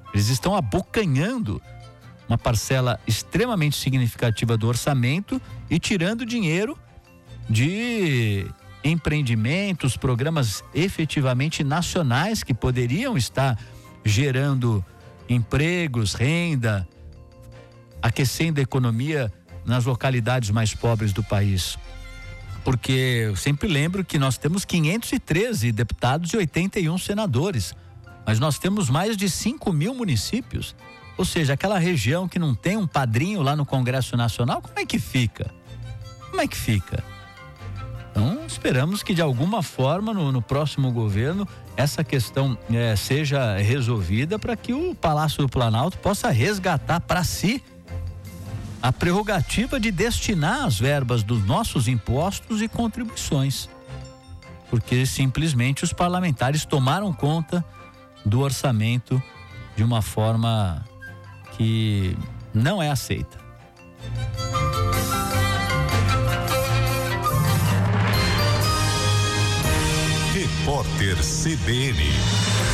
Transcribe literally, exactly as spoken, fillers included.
Eles estão abocanhando uma parcela extremamente significativa do orçamento e tirando dinheiro de empreendimentos, programas efetivamente nacionais que poderiam estar gerando empregos, renda, aquecendo a economia nas localidades mais pobres do país. Porque eu sempre lembro que nós temos quinhentos e treze deputados e oitenta e um senadores, mas nós temos mais de cinco mil municípios. Ou seja, aquela região que não tem um padrinho lá no Congresso Nacional, como é que fica? Como é que fica? Então, esperamos que de alguma forma no, no próximo governo essa questão é, seja resolvida para que o Palácio do Planalto possa resgatar para si a prerrogativa de destinar as verbas dos nossos impostos e contribuições. Porque simplesmente os parlamentares tomaram conta do orçamento de uma forma que não é aceita. Repórter C B N.